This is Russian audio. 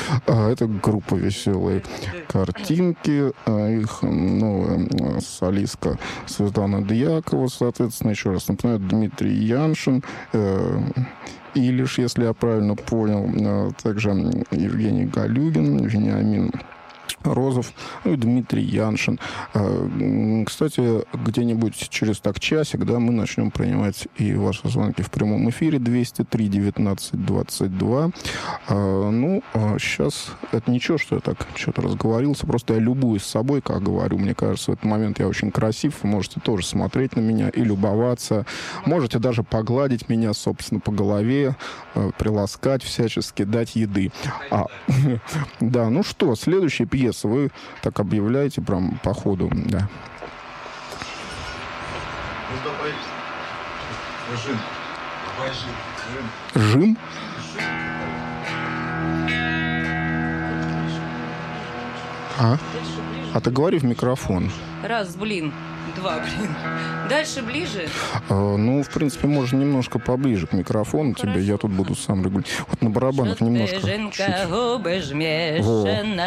Это группа «Веселые картинки». Их новая солистка Светлана Дьякова, соответственно, еще раз напоминаю, Дмитрий Яншин, Илиш, если я правильно понял, также Евгений Галюгин, Вениамин Розов, ну и Дмитрий Яншин. Кстати, где-нибудь через часик, да, мы начнем принимать и ваши звонки в прямом эфире 203-19-22. Сейчас это ничего, что я так что-то разговорился, просто я любуюсь собой, как говорю. Мне кажется, в этот момент я очень красив. Вы можете тоже смотреть на меня и любоваться. Можете даже погладить меня, собственно, по голове, приласкать всячески, дать еды. Да, ну что, следующая пьеса. Вы так объявляете прям по ходу, да. Жим? А ты говори в микрофон. Раз, блин. Два, блин. Дальше ближе? В принципе, можно немножко поближе к микрофону тебе. Я тут буду сам регулировать. Вот на барабанах немножко. Вот.